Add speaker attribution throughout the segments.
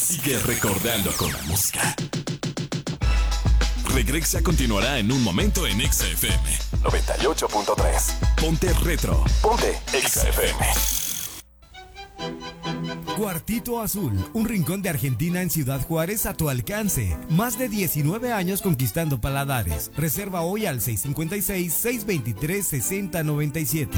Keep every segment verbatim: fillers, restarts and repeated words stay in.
Speaker 1: Sigue recordando con la música. Regresa continuará en un momento en Exa F M noventa y ocho punto tres. Ponte retro. Ponte Exa F M.
Speaker 2: Cuartito Azul, un rincón de Argentina en Ciudad Juárez a tu alcance. Más de diecinueve años conquistando paladares. Reserva hoy al seis cinco seis, seis dos tres, seis cero nueve siete.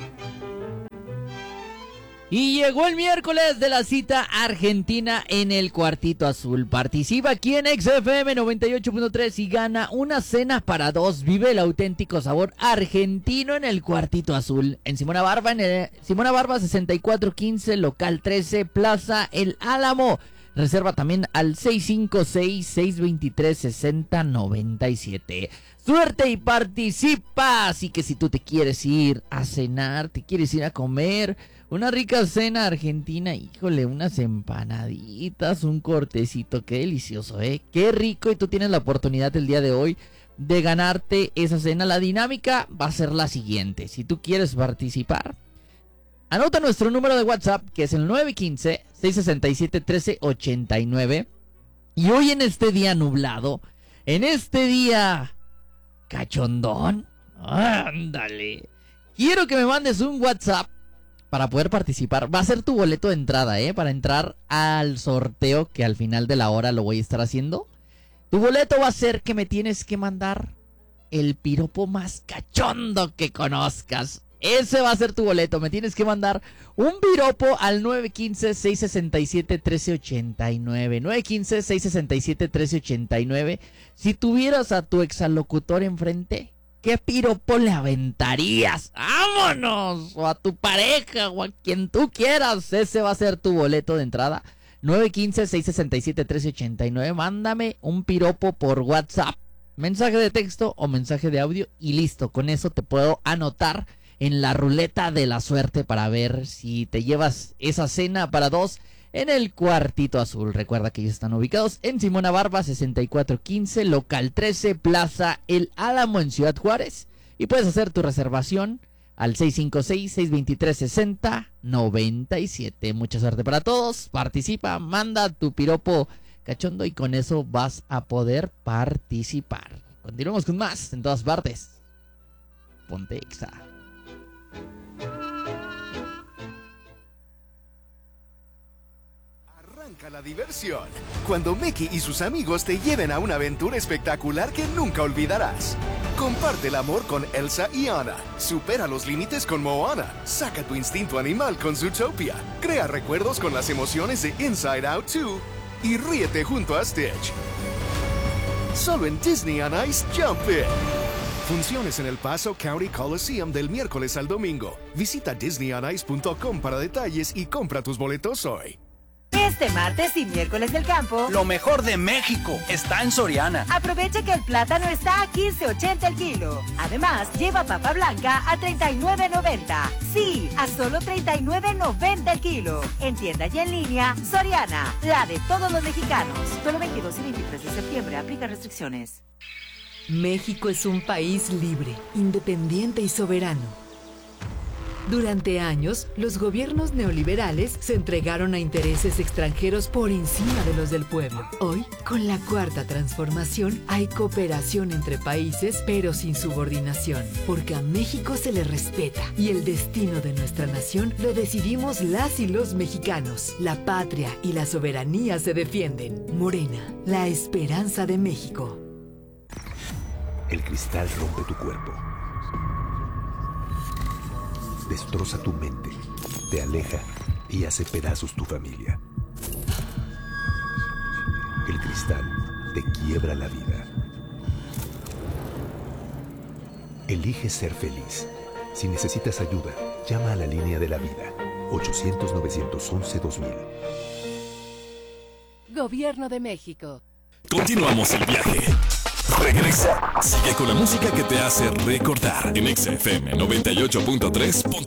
Speaker 3: Y llegó el miércoles de la cita argentina en el Cuartito Azul. Participa aquí en Exa F M noventa y ocho punto tres y gana una cena para dos. Vive el auténtico sabor argentino en el Cuartito Azul. En Simona Barba, en el, Simona Barba sesenta y cuatro quince, local trece, Plaza El Álamo. Reserva también al seis cinco seis, seis dos tres, seis cero nueve siete. Suerte y participa. Así que si tú te quieres ir a cenar, te quieres ir a comer una rica cena argentina, híjole, unas empanaditas, un cortecito, qué delicioso, ¿eh? Qué rico, y tú tienes la oportunidad el día de hoy de ganarte esa cena. La dinámica va a ser la siguiente. Si tú quieres participar, anota nuestro número de WhatsApp, que es el nueve uno cinco, seis seis siete, uno tres ocho nueve. Y hoy en este día nublado, en este día cachondón, ándale, quiero que me mandes un WhatsApp para poder participar. Va a ser tu boleto de entrada, ¿eh? Para entrar al sorteo que al final de la hora lo voy a estar haciendo. Tu boleto va a ser que me tienes que mandar el piropo más cachondo que conozcas. Ese va a ser tu boleto. Me tienes que mandar un piropo al nueve uno cinco, seis seis siete, uno tres ocho nueve. nueve uno cinco, seis seis siete, uno tres ocho nueve. Si tuvieras a tu exalocutor enfrente, ¿qué piropo le aventarías? ¡Vámonos! O a tu pareja, o a quien tú quieras. Ese va a ser tu boleto de entrada. nueve uno cinco, seis seis siete, uno tres ocho nueve. Mándame un piropo por WhatsApp. Mensaje de texto o mensaje de audio. Y listo, con eso te puedo anotar en la ruleta de la suerte para ver si te llevas esa cena para dos en el Cuartito Azul. Recuerda que ellos están ubicados en Simona Barba sesenta y cuatro quince, local trece, Plaza El Álamo en Ciudad Juárez. Y puedes hacer tu reservación al seis cinco seis, seis dos tres, seis cero nueve siete. Mucha suerte para todos. Participa, manda tu piropo cachondo y con eso vas a poder participar. Continuamos con más en todas partes. Ponte Exa.
Speaker 4: La diversión cuando Mickey y sus amigos te lleven a una aventura espectacular que nunca olvidarás. Comparte el amor con Elsa y Anna, supera los límites con Moana, saca tu instinto animal con Zootopia, crea recuerdos con las emociones de Inside Out dos y ríete junto a Stitch. Solo en Disney on Ice Jump In. Funciones en El Paso County Coliseum del miércoles al domingo. Visita disney on ice punto com para detalles y compra tus boletos hoy.
Speaker 5: Este martes y miércoles del campo,
Speaker 6: lo mejor de México está en Soriana.
Speaker 5: Aprovecha que el plátano está a quince ochenta el kilo. Además, lleva papa blanca a treinta y nueve noventa. Sí, a solo treinta y nueve noventa el kilo. En tienda y en línea, Soriana, la de todos los mexicanos. Solo veintidós y veintitrés de septiembre, aplica restricciones.
Speaker 7: México es un país libre, independiente y soberano. Durante años, los gobiernos neoliberales se entregaron a intereses extranjeros por encima de los del pueblo. Hoy, con la Cuarta Transformación, hay cooperación entre países, pero sin subordinación, porque a México se le respeta y el destino de nuestra nación lo decidimos las y los mexicanos. La patria y la soberanía se defienden. Morena, la esperanza de México.
Speaker 8: El cristal rompe tu cuerpo. Destroza tu mente, te aleja y hace pedazos tu familia. El cristal te quiebra la vida. Elige ser feliz. Si necesitas ayuda, llama a la línea de la vida. ochocientos, novecientos once, dos mil.
Speaker 9: Gobierno de México.
Speaker 1: Continuamos el viaje. Regresa. Sigue con la música que te hace recordar en Exa F M noventa y ocho punto tres.